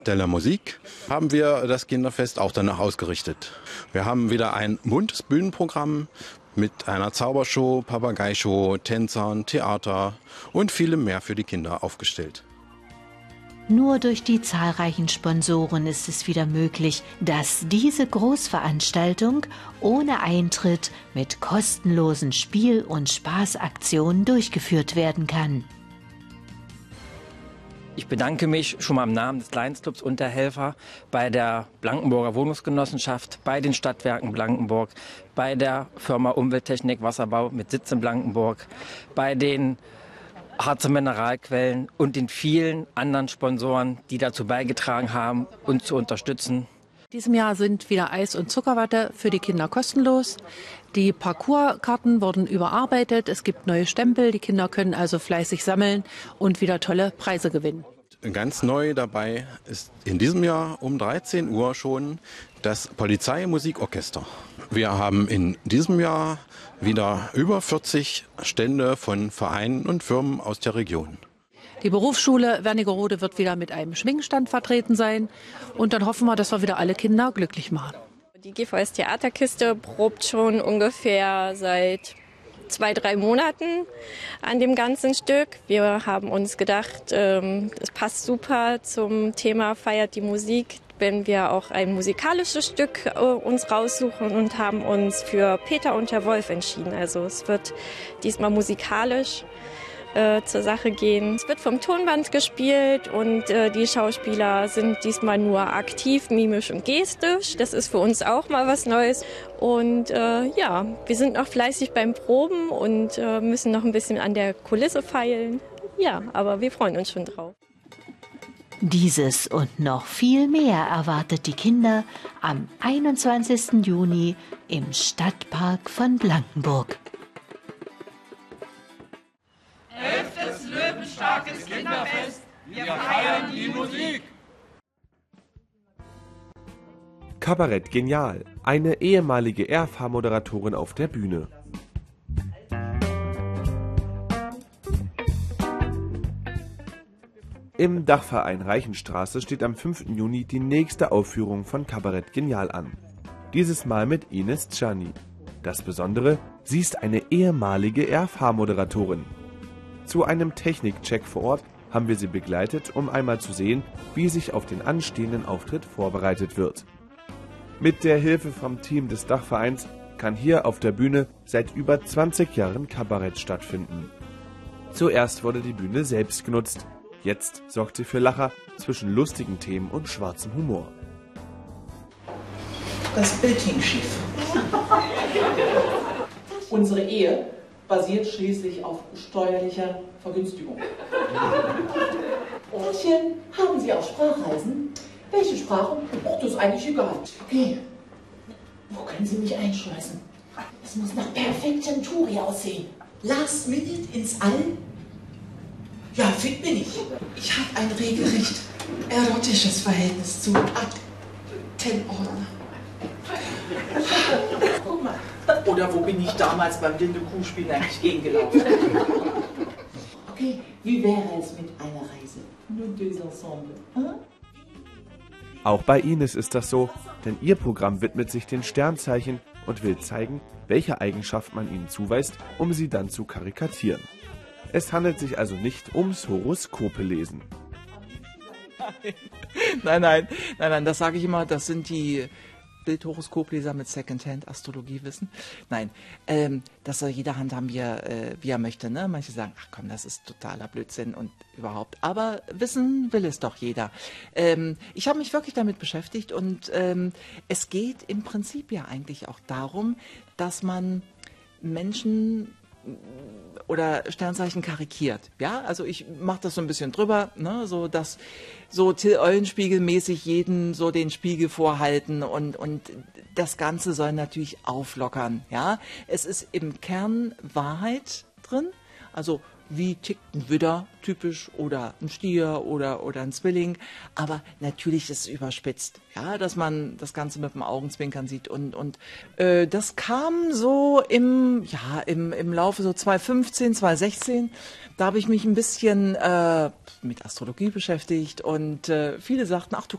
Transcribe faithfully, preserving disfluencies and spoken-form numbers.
Der Musik haben wir das Kinderfest auch danach ausgerichtet. Wir haben wieder ein buntes Bühnenprogramm mit einer Zaubershow, Papageishow, Tänzern, Theater und vielem mehr für die Kinder aufgestellt. Nur durch die zahlreichen Sponsoren ist es wieder möglich, dass diese Großveranstaltung ohne Eintritt mit kostenlosen Spiel- und Spaßaktionen durchgeführt werden kann. Ich bedanke mich schon mal im Namen des Lions Clubs und der Helfer bei der Blankenburger Wohnungsgenossenschaft, bei den Stadtwerken Blankenburg, bei der Firma Umwelttechnik Wasserbau mit Sitz in Blankenburg, bei den Harzer Mineralquellen und den vielen anderen Sponsoren, die dazu beigetragen haben, uns zu unterstützen. In diesem Jahr sind wieder Eis und Zuckerwatte für die Kinder kostenlos. Die Parcourskarten wurden überarbeitet. Es gibt neue Stempel. Die Kinder können also fleißig sammeln und wieder tolle Preise gewinnen. Ganz neu dabei ist in diesem Jahr um dreizehn Uhr schon das Polizeimusikorchester. Wir haben in diesem Jahr wieder über vierzig Stände von Vereinen und Firmen aus der Region. Die Berufsschule Wernigerode wird wieder mit einem Schwingstand vertreten sein. Und dann hoffen wir, dass wir wieder alle Kinder glücklich machen. Die G V S Theaterkiste probt schon ungefähr seit zwei, drei Monaten an dem ganzen Stück. Wir haben uns gedacht, ähm, es passt super zum Thema Feiert die Musik, wenn wir auch ein musikalisches Stück äh, uns raussuchen und haben uns für Peter und der Wolf entschieden. Also es wird diesmal musikalisch Äh, zur Sache gehen. Es wird vom Tonband gespielt und äh, die Schauspieler sind diesmal nur aktiv, mimisch und gestisch. Das ist für uns auch mal was Neues. Und äh, ja, wir sind noch fleißig beim Proben und äh, müssen noch ein bisschen an der Kulisse feilen. Ja, aber wir freuen uns schon drauf. Dieses und noch viel mehr erwartet die Kinder am einundzwanzigsten Juni im Stadtpark von Blankenburg. Elftes löwenstarkes Kinderfest, wir feiern die Musik! Kabarett genial, eine ehemalige R F H-Moderatorin auf der Bühne. Im Dachverein Reichenstraße steht am fünften Juni die nächste Aufführung von Kabarett genial an. Dieses Mal mit Ines Czerny. Das Besondere, sie ist eine ehemalige R F H-Moderatorin. Zu einem Technikcheck vor Ort haben wir sie begleitet, um einmal zu sehen, wie sich auf den anstehenden Auftritt vorbereitet wird. Mit der Hilfe vom Team des Dachvereins kann hier auf der Bühne seit über zwanzig Jahren Kabarett stattfinden. Zuerst wurde die Bühne selbst genutzt, jetzt sorgt sie für Lacher zwischen lustigen Themen und schwarzem Humor. Das Bild hing schief. Unsere Ehe basiert schließlich auf steuerlicher Vergünstigung. Tantchen, haben Sie auch Sprachreisen? Welche Sprache? Oh, das ist eigentlich egal. Okay, wo können Sie mich einschleusen? Es muss nach perfektem Touri aussehen. Last minute ins All? Ja, fit bin ich. Ich habe ein regelrecht erotisches Verhältnis zu Aktenordner. Guck mal. Oder wo bin ich damals beim Linde Kuhspielen eigentlich gegengelaufen? Okay, wie wäre es mit einer Reise? Nur deux ensemble. Hm? Auch bei Ines ist das so, denn ihr Programm widmet sich den Sternzeichen und will zeigen, welche Eigenschaft man ihnen zuweist, um sie dann zu karikatieren. Es handelt sich also nicht ums Horoskope-Lesen. Nein, nein, nein, nein, das sage ich immer, das sind die Bildhoroskopleser mit Secondhand-Astrologiewissen. Nein, ähm, das soll jeder handhaben, wie er, äh, wie er möchte. Ne? Manche sagen, ach komm, das ist totaler Blödsinn und überhaupt. Aber wissen will es doch jeder. Ähm, ich habe mich wirklich damit beschäftigt und ähm, es geht im Prinzip ja eigentlich auch darum, dass man Menschen oder Sternzeichen karikiert. Ja, also ich mache das so ein bisschen drüber, ne, so dass so Till Eulenspiegel mäßig jeden so den Spiegel vorhalten und und das Ganze soll natürlich auflockern. Ja, es ist im Kern Wahrheit drin, also wie tickt ein Widder typisch oder ein Stier oder oder ein Zwilling, aber natürlich ist es überspitzt, ja, dass man das Ganze mit dem Augenzwinkern sieht und und äh, das kam so im ja im im Laufe so zwanzig fünfzehn, zwanzig sechzehn, da habe ich mich ein bisschen äh, mit Astrologie beschäftigt und äh, viele sagten, ach du